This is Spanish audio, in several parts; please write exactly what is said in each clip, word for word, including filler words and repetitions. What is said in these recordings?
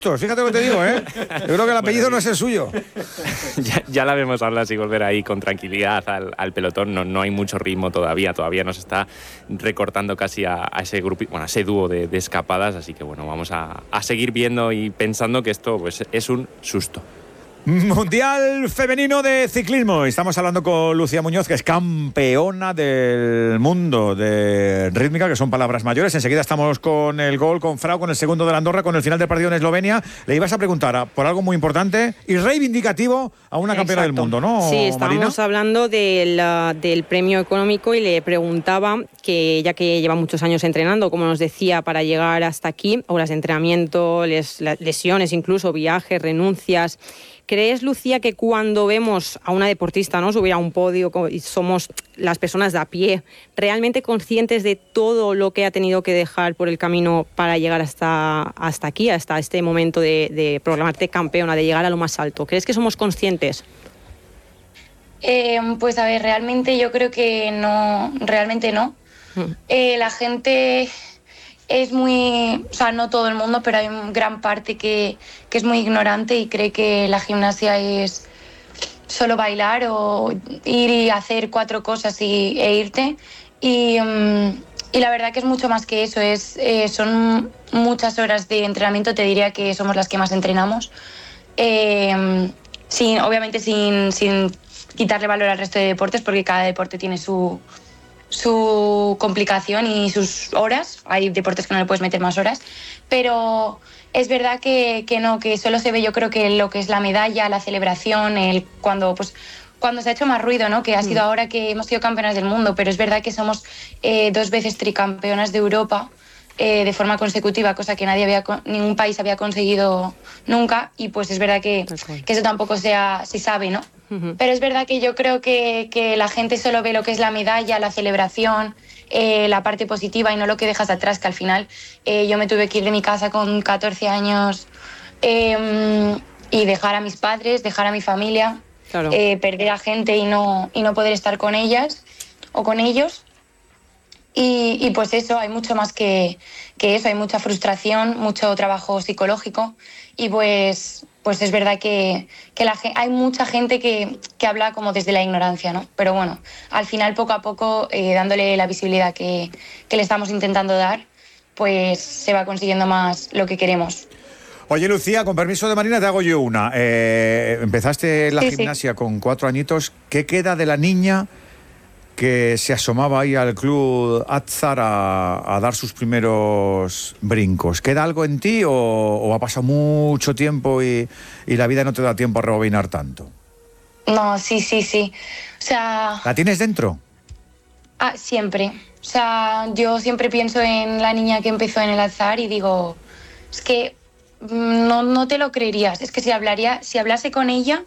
Fíjate lo que te digo, ¿eh? Yo creo que el apellido bueno, no es el suyo. Ya, ya la vemos hablar y volver ahí con tranquilidad al, al pelotón. No, no hay mucho ritmo todavía. Todavía nos está recortando casi a, a ese grupo, bueno, a ese dúo de, de escapadas. Así que bueno, vamos a, a seguir viendo y pensando que esto pues, es un susto. Mundial Femenino de Ciclismo. Estamos hablando con Lucía Muñoz, que es campeona del mundo de rítmica, que son palabras mayores. Enseguida estamos con el gol, con Frau, con el segundo de la Andorra, con el final del partido en Eslovenia. Le ibas a preguntar a, por algo muy importante y reivindicativo a una campeona Exacto. del mundo, ¿no, Sí, estábamos Marina? hablando del, del premio económico y le preguntaba que, ya que lleva muchos años entrenando, como nos decía, para llegar hasta aquí, horas de entrenamiento, les, lesiones incluso, viajes, renuncias... ¿Crees, Lucía, que cuando vemos a una deportista, ¿no?, subir a un podio y somos las personas de a pie, realmente conscientes de todo lo que ha tenido que dejar por el camino para llegar hasta, hasta aquí, hasta este momento de, de proclamarte campeona, de llegar a lo más alto? ¿Crees que somos conscientes? Eh, pues a ver, realmente yo creo que no, realmente no. Mm. Eh, la gente... Es muy, o sea, no todo el mundo, pero hay una gran parte que, que es muy ignorante y cree que la gimnasia es solo bailar o ir y hacer cuatro cosas y, e irte. Y, um, y la verdad que es mucho más que eso, es, eh, son muchas horas de entrenamiento, te diría que somos las que más entrenamos. Eh, sin, obviamente sin, sin quitarle valor al resto de deportes, porque cada deporte tiene su... su complicación y sus horas. Hay deportes que no le puedes meter más horas, pero es verdad que, que no, que solo se ve, yo creo que lo que es la medalla, la celebración, el cuando pues cuando se ha hecho más ruido, ¿no? Que ha sido ahora que hemos sido campeonas del mundo, pero es verdad que somos eh, dos veces tricampeonas de Europa eh, de forma consecutiva, cosa que nadie había, ningún país había conseguido nunca, y pues es verdad que, que eso tampoco sea, se sabe, ¿no? Pero es verdad que yo creo que, que la gente solo ve lo que es la medalla, la celebración, eh, la parte positiva y no lo que dejas atrás, que al final eh, yo me tuve que ir de mi casa con catorce años eh, y dejar a mis padres, dejar a mi familia, claro. eh, perder a gente y no, y no poder estar con ellas o con ellos. Y, y pues eso, hay mucho más que, que eso, hay mucha frustración, mucho trabajo psicológico y pues... pues es verdad que, que la, hay mucha gente que, que habla como desde la ignorancia, ¿no? Pero bueno, al final poco a poco, eh, dándole la visibilidad que, que le estamos intentando dar, pues se va consiguiendo más lo que queremos. Oye, Lucía, con permiso de Marina, te hago yo una. Eh, empezaste la sí, gimnasia sí. con cuatro añitos. ¿Qué queda de la niña que se asomaba ahí al club Atzar a, a dar sus primeros brincos? ¿Queda algo en ti o, o ha pasado mucho tiempo y, y la vida no te da tiempo a rebobinar tanto? No, sí, sí, sí. O sea... ¿La tienes dentro? Ah, siempre. O sea, yo siempre pienso en la niña que empezó en el Atzar y digo, es que no, no te lo creerías. Es que si hablaría, si hablase con ella,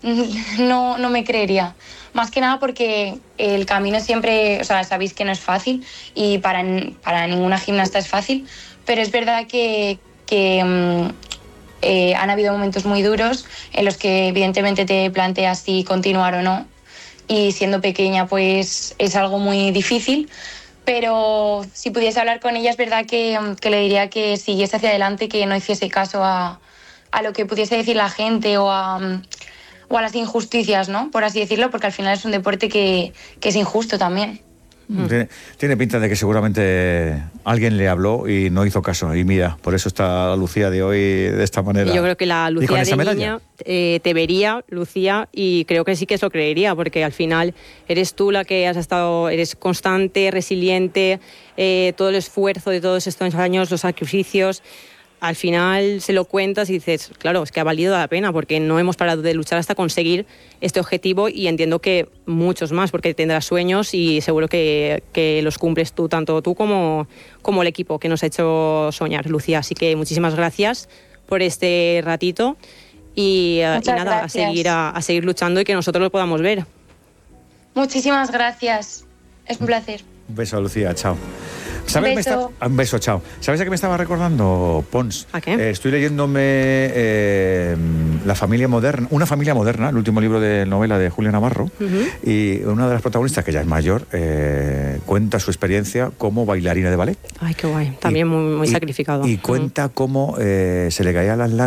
no, no me creería. Más que nada porque el camino siempre, o sea, sabéis que no es fácil y para, para ninguna gimnasta es fácil, pero es verdad que, que um, eh, han habido momentos muy duros en los que evidentemente te planteas si continuar o no, y siendo pequeña pues es algo muy difícil, pero si pudiese hablar con ella es verdad que, que le diría que siguiese hacia adelante, que no hiciese caso a, a lo que pudiese decir la gente o a... o a las injusticias, ¿no? Por así decirlo, porque al final es un deporte que, que es injusto también. Tiene, tiene pinta de que seguramente alguien le habló y no hizo caso. Y mira, por eso está la Lucía de hoy de esta manera. Y yo creo que la Lucía de medalla? niña eh, te vería, Lucía, y creo que sí que eso creería, porque al final eres tú la que has estado, eres constante, resiliente, eh, todo el esfuerzo de todos estos años, los sacrificios. Al final se lo cuentas y dices, claro, es que ha valido la pena porque no hemos parado de luchar hasta conseguir este objetivo, y entiendo que muchos más, porque tendrás sueños y seguro que, que los cumples tú, tanto tú como, como el equipo que nos ha hecho soñar, Lucía. Así que muchísimas gracias por este ratito y, y nada, a seguir, a, a seguir luchando y que nosotros lo podamos ver. Muchísimas gracias, es un placer. Un beso, Lucía, chao. ¿Sabes? Un Me beso. está... Un beso, chao. ¿Sabes a qué me estaba recordando, Pons? ¿A qué? Eh, estoy leyéndome eh, La familia moderna, Una familia moderna, el último libro de novela de Julia Navarro, uh-huh. y una de las protagonistas, que ya es mayor, eh, cuenta su experiencia como bailarina de ballet. Ay, qué guay. También y, muy, muy y, sacrificado. Y cuenta uh-huh. cómo eh, se le caían las lágrimas